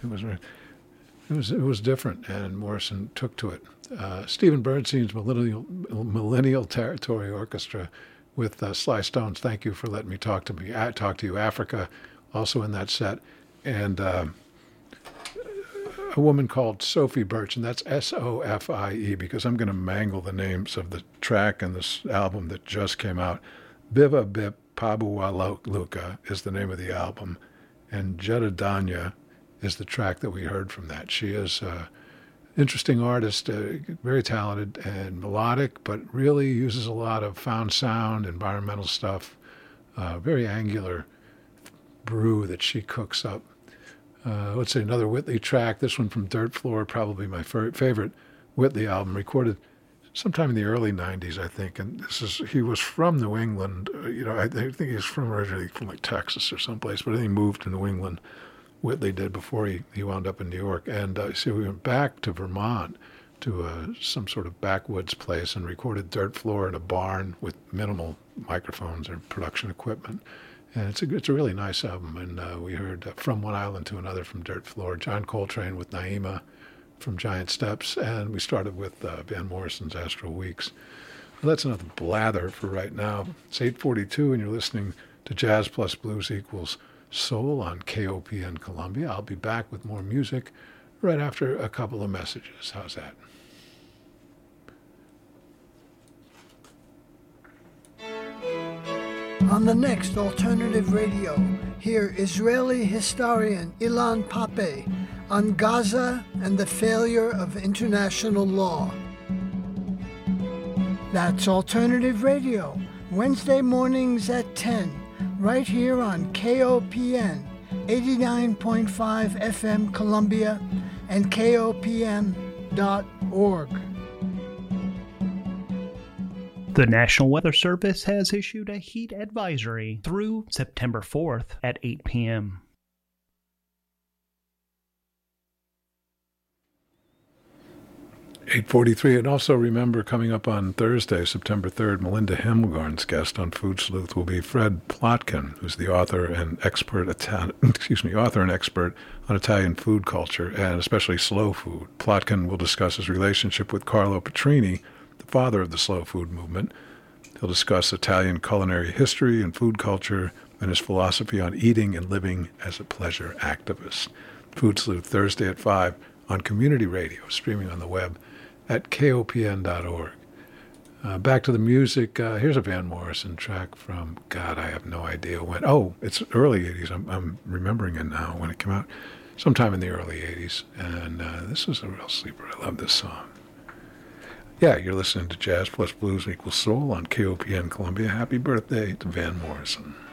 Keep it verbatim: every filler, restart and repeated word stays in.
It was it was it was different, and Morrison took to it. Uh, Stephen Bernstein's Millennial Millennial Territory Orchestra with uh, Sly Stones. Thank you for letting me talk to me. I talk to you, Africa, also in that set, and uh, a woman called Sophie Birch, and that's S O F I E, because I'm going to mangle the names of the track and this album that just came out. Biva Bip Pabuwaluka is the name of the album, and Jedediah is the track that we heard from that. She is an interesting artist, uh, very talented and melodic, but really uses a lot of found sound, environmental stuff, uh, very angular brew that she cooks up. Uh, let's say another Whitley track, this one from Dirt Floor, probably my f- favorite Whitley album, recorded sometime in the early nineties, I think. And this is, he was from New England. Uh, you know, I, I think he's from originally from like Texas or someplace, but then he moved to New England. Whitley did before he, he wound up in New York. And uh, so we went back to Vermont to uh, some sort of backwoods place and recorded Dirt Floor in a barn with minimal microphones and production equipment. And it's a, it's a really nice album. And uh, we heard uh, From One Island to Another from Dirt Floor, John Coltrane with Naima from Giant Steps, and we started with uh, Van Morrison's Astral Weeks. Well, that's enough blather for right now. It's eight forty-two, and you're listening to Jazz Plus Blues Equals Soul on K O P N Columbia. I'll be back with more music right after a couple of messages. How's that? On the next Alternative Radio, hear Israeli historian Ilan Pappé on Gaza and the failure of international law. That's Alternative Radio, Wednesday mornings at ten, right here on K O P N, eighty-nine point five F M Columbia and K O P N dot org. The National Weather Service has issued a heat advisory through September fourth at eight p.m. eight forty-three, and also remember, coming up on Thursday, September third, Melinda Himmelgarn's guest on Food Sleuth will be Fred Plotkin, who's the author and expert, Italian, excuse me, author and expert on Italian food culture, and especially slow food. Plotkin will discuss his relationship with Carlo Petrini, the father of the slow food movement. He'll discuss Italian culinary history and food culture and his philosophy on eating and living as a pleasure activist. Food Sleuth, Thursday at five on Community Radio, streaming on the web at K O P N dot org. Uh, back to the music. Uh, here's a Van Morrison track from, God, I have no idea when. Oh, it's early eighties. I'm, I'm remembering it now when it came out. Sometime in the early eighties. And uh, this is a real sleeper. I love this song. Yeah, you're listening to Jazz Plus Blues Equals Soul on K O P N Columbia. Happy birthday to Van Morrison.